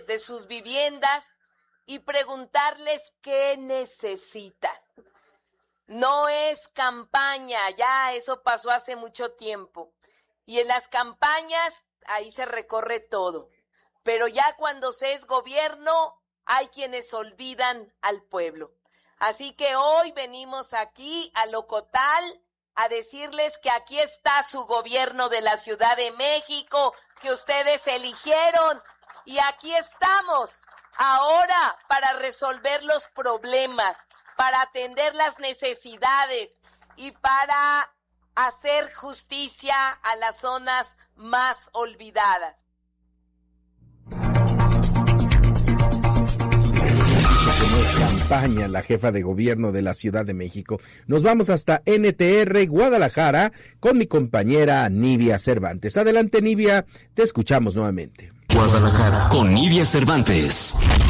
de sus viviendas y preguntarles qué necesitan. No es campaña, ya eso pasó hace mucho tiempo. Y en las campañas, ahí se recorre todo. Pero ya cuando se es gobierno, hay quienes olvidan al pueblo. Así que hoy venimos aquí a Locotal a decirles que aquí está su gobierno de la Ciudad de México, que ustedes eligieron, y aquí estamos ahora para resolver los problemas, para atender las necesidades y para hacer justicia a las zonas más olvidadas. Campaña la jefa de gobierno de la Ciudad de México. Nos vamos hasta NTR Guadalajara con mi compañera Nidia Cervantes. Adelante, Nidia, te escuchamos nuevamente. Guadalajara con Nidia Cervantes.